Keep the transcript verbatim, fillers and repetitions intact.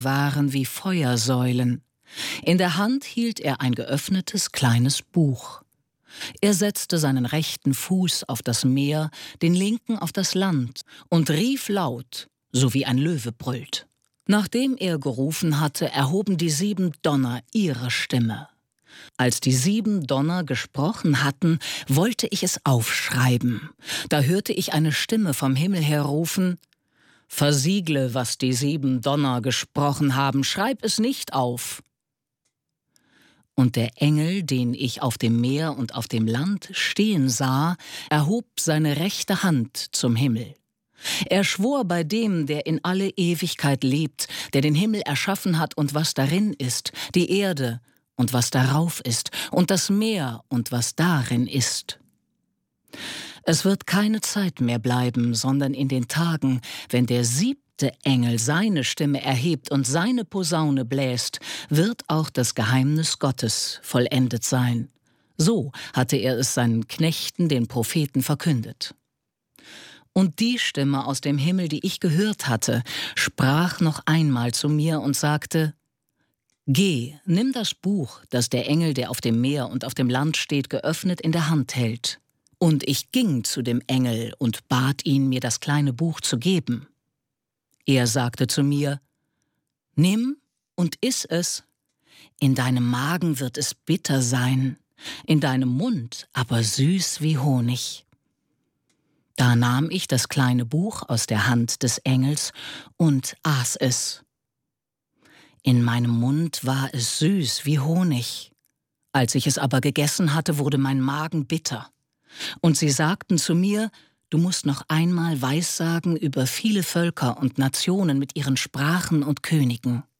waren wie Feuersäulen. In der Hand hielt er ein geöffnetes kleines Buch. Er setzte seinen rechten Fuß auf das Meer, den linken auf das Land und rief laut, so wie ein Löwe brüllt. Nachdem er gerufen hatte, erhoben die sieben Donner ihre Stimme. Als die sieben Donner gesprochen hatten, wollte ich es aufschreiben. Da hörte ich eine Stimme vom Himmel her rufen: »Versiegle, was die sieben Donner gesprochen haben, schreib es nicht auf.« Und der Engel, den ich auf dem Meer und auf dem Land stehen sah, erhob seine rechte Hand zum Himmel. Er schwor bei dem, der in alle Ewigkeit lebt, der den Himmel erschaffen hat und was darin ist, die Erde und was darauf ist, und das Meer und was darin ist. Es wird keine Zeit mehr bleiben, sondern in den Tagen, wenn der siebte Engel seine Stimme erhebt und seine Posaune bläst, wird auch das Geheimnis Gottes vollendet sein. So hatte er es seinen Knechten, den Propheten, verkündet. Und die Stimme aus dem Himmel, die ich gehört hatte, sprach noch einmal zu mir und sagte: »Geh, nimm das Buch, das der Engel, der auf dem Meer und auf dem Land steht, geöffnet in der Hand hält.« Und ich ging zu dem Engel und bat ihn, mir das kleine Buch zu geben. Er sagte zu mir: »Nimm und iss es. In deinem Magen wird es bitter sein, in deinem Mund aber süß wie Honig.« Da nahm ich das kleine Buch aus der Hand des Engels und aß es. In meinem Mund war es süß wie Honig. Als ich es aber gegessen hatte, wurde mein Magen bitter. Und sie sagten zu mir: »Du musst noch einmal Weissagen über viele Völker und Nationen mit ihren Sprachen und Königen.«